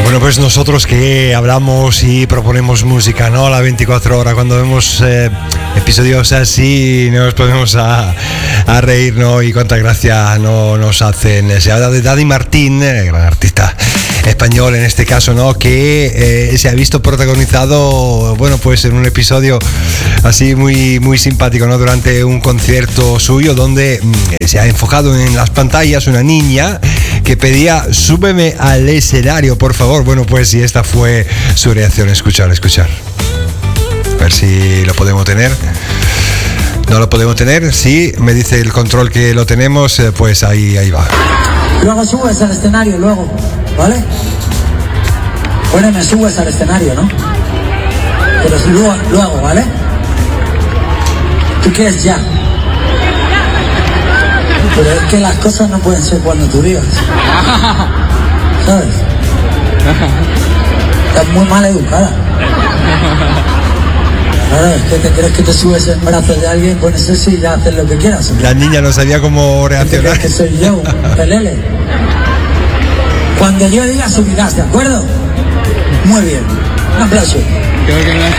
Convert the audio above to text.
Bueno, pues nosotros que hablamos y proponemos música, ¿no? A las 24 horas, cuando vemos episodios así, nos ponemos a reírnos y cuánta gracia nos hacen. Se habla de Dani Martín, gran artista español en este caso, ¿no? Que se ha visto protagonizado, bueno, pues en un episodio así muy simpático, ¿no? Durante un concierto suyo donde se ha enfocado en las pantallas una niña que pedía: súbeme al escenario, por favor. Bueno, pues y esta fue su reacción. Escuchar. A ver si lo podemos tener. No lo podemos tener. Sí, me dice el control que lo tenemos. Pues ahí va. Luego subes al escenario, ¿vale? Bueno, me subes al escenario, ¿no? Pero luego, ¿vale? ¿Tú quieres ya? Pero es que las cosas no pueden ser cuando tú digas. ¿Sabes? Estás muy mal educada. Claro, es que te crees que te subes en brazos de alguien, pues eso sí, ya haces lo que quieras. La niña no sabía cómo reaccionar. ¿Crees que soy yo, un pelele? Cuando yo diga subirás, ¿de acuerdo? Muy bien. Un aplauso. Creo que no